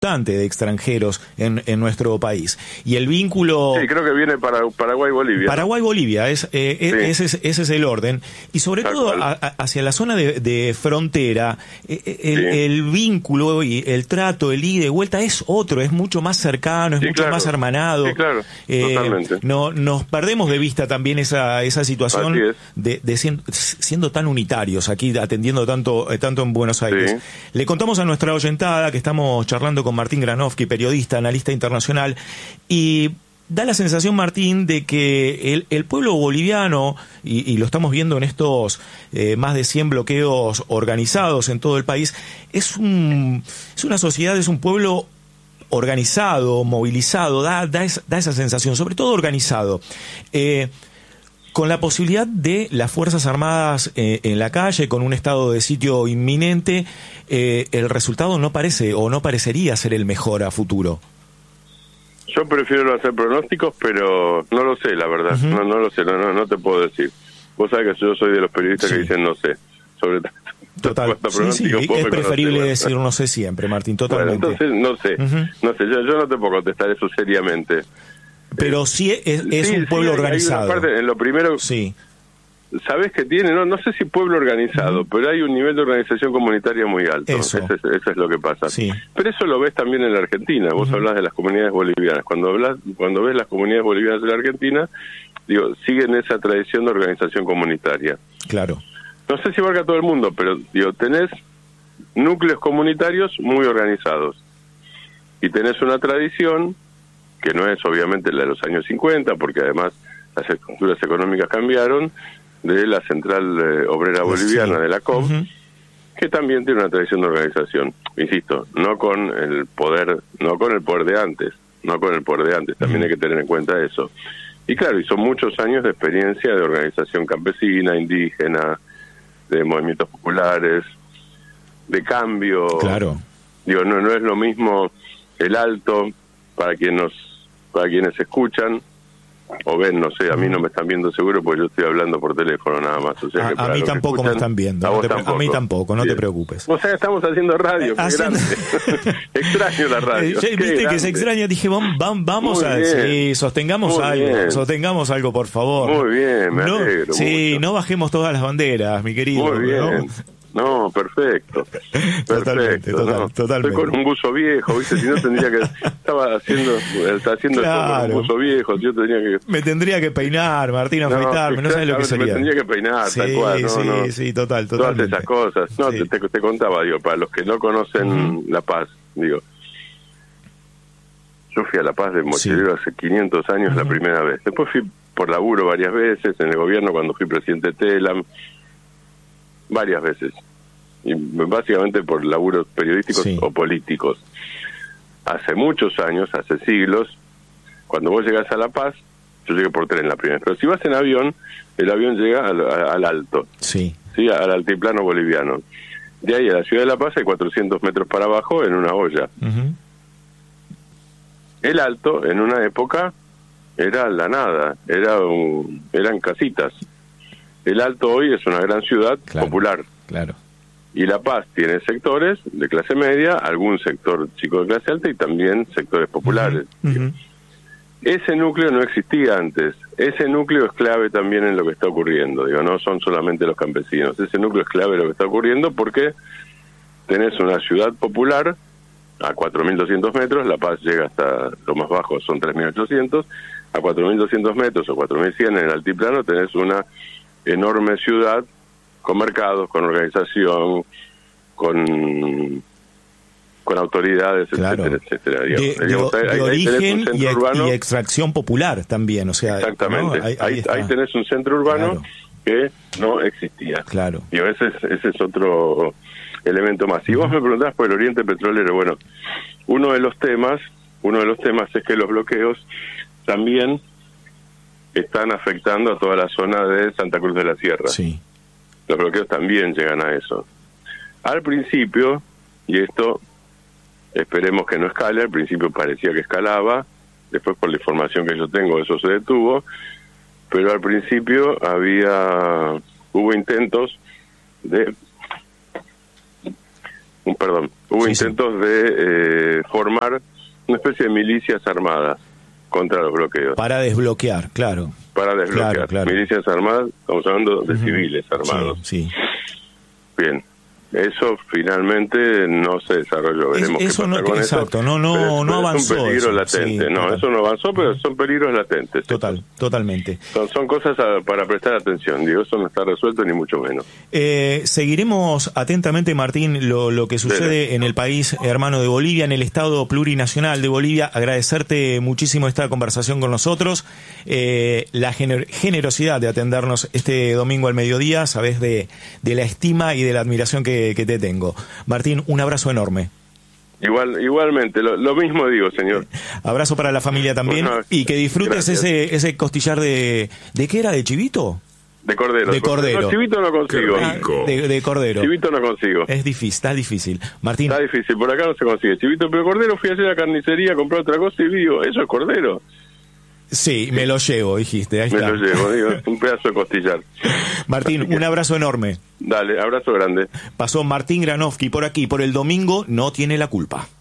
de extranjeros en nuestro país. Y el vínculo... Sí, creo que viene para Paraguay-Bolivia. Paraguay-Bolivia, Sí. ese es el orden. Y sobre Tal todo cual. hacia la zona de frontera, el vínculo y el trato, el ida y vuelta es otro, es mucho más cercano, es Sí, mucho claro. más hermanado. Sí, claro, totalmente. Nos perdemos de vista también esa situación Así de siendo tan unitarios aquí, atendiendo tanto en Buenos Aires. Sí. Le contamos a nuestra oyentada que estamos charlando con Martín Granovsky, periodista, analista internacional, y da la sensación, Martín, de que el pueblo boliviano, y lo estamos viendo en estos más de 100 bloqueos organizados en todo el país, es una sociedad, es un pueblo organizado, movilizado, da esa sensación, sobre todo organizado. Con la posibilidad de las Fuerzas Armadas en la calle, con un estado de sitio inminente, el resultado no parecería ser el mejor a futuro. Yo prefiero no hacer pronósticos, pero no lo sé, la verdad. Uh-huh. No lo sé, no te puedo decir. Vos sabés que yo soy de los periodistas Sí. que dicen no sé. Sobre Total. Sí, es preferible decir no sé siempre, Martín, totalmente. Bueno, entonces no sé, yo no te puedo contestar eso seriamente. Pero sí es un pueblo organizado. Hay una parte, en lo primero, sí. sabés que tiene, no sé si pueblo organizado, pero hay un nivel de organización comunitaria muy alto. Eso es lo que pasa. Sí. Pero eso lo ves también en la Argentina. Vos hablás de las comunidades bolivianas. Cuando ves las comunidades bolivianas de la Argentina, siguen esa tradición de organización comunitaria. Claro. No sé si abarca todo el mundo, pero tenés núcleos comunitarios muy organizados. Y tenés una tradición que no es obviamente la de los años 50, porque además las estructuras económicas cambiaron, de la Central Obrera Boliviana, de la COB, que también tiene una tradición de organización. Insisto, no con el poder de antes, también hay que tener en cuenta eso. Y claro, y son muchos años de experiencia de organización campesina, indígena, de movimientos populares, de cambio. Claro. No es lo mismo el Alto, para quienes escuchan o ven, no sé, a mí no me están viendo seguro porque yo estoy hablando por teléfono nada más. O sea que a mí tampoco me están viendo. A mí tampoco, no te preocupes. O sea, estamos haciendo radio. Extraño la radio. Viste que se extraña, dije, vamos a decir, sostengamos algo, por favor. Muy bien, me alegro. Sí, no bajemos todas las banderas, mi querido. Muy bien. No, perfecto. Totalmente. Estoy con un buzo viejo, ¿viste? Si no tendría que... Está haciendo claro. el con un buzo viejo, yo tenía que... Me tendría que peinar, Martín, afeitarme, no sabes lo que sería. Me tendría que peinar, sí, tal cual, Sí, totalmente. Todas esas cosas. No, sí. te contaba, para los que no conocen La Paz, yo fui a La Paz de mochilero hace 500 años la primera vez. Después fui por laburo varias veces, en el gobierno cuando fui presidente de TELAM, varias veces, y básicamente por laburos periodísticos o políticos. Hace muchos años, hace siglos, cuando vos llegás a La Paz, yo llegué por tren la primera vez, pero si vas en avión, el avión llega al Alto, sí, al altiplano boliviano. De ahí a la ciudad de La Paz hay 400 metros para abajo en una olla. El Alto, en una época, era la nada, eran casitas. El Alto hoy es una gran ciudad popular. Claro. Y La Paz tiene sectores de clase media, algún sector chico de clase alta y también sectores populares. Ese núcleo no existía antes. Ese núcleo es clave también en lo que está ocurriendo. No son solamente los campesinos. Ese núcleo es clave en lo que está ocurriendo porque tenés una ciudad popular a 4.200 metros, La Paz llega hasta lo más bajo, son 3.800, a 4.200 metros o 4.100 en el altiplano tenés una enorme ciudad con mercados, con organización, con autoridades, etcétera. De origen y extracción popular también, o sea... Exactamente, ¿no? Ahí tenés un centro urbano que no existía. Claro. Ese es otro elemento más. Si vos me preguntás por el Oriente Petrolero, bueno, uno de los temas es que los bloqueos también están afectando a toda la zona de Santa Cruz de la Sierra. Sí. Los bloqueos también llegan a eso. Al principio, y esto esperemos que no escale, al principio parecía que escalaba, después por la información que yo tengo eso se detuvo, pero al principio hubo intentos de hubo intentos de formar una especie de milicias armadas contra los bloqueos. Para desbloquear, claro. Para desbloquear. Claro. Milicias armadas, estamos hablando de civiles armados. Sí. Bien. Eso finalmente no se desarrolló. Veremos eso qué no, pasa con exacto, eso. no avanzó. Es un peligro latente. Eso no avanzó, pero son peligros latentes. Totalmente. Son cosas para prestar atención. Digo, eso no está resuelto ni mucho menos. Seguiremos atentamente, Martín, lo que sucede en el país hermano de Bolivia, en el Estado plurinacional de Bolivia. Agradecerte muchísimo esta conversación con nosotros, la generosidad de atendernos este domingo al mediodía. Sabés de la estima y de la admiración que te tengo. Martín, un abrazo enorme. Igualmente, lo mismo digo, señor. Abrazo para la familia también, y que disfrutes ese costillar ¿de qué era? ¿De chivito? De cordero. De cordero. No, chivito no consigo. De cordero. Chivito no consigo. Es difícil, está difícil. Martín. Está difícil, por acá no se consigue chivito, pero cordero fui a hacer la carnicería a comprar otra cosa y digo, eso es cordero. Sí, me lo llevo, dijiste. Ahí está. Me lo llevo, digo, un pedazo de costillar. Martín, un abrazo enorme. Dale, abrazo grande. Pasó Martín Granovsky por aquí, por El Domingo No Tiene la Culpa.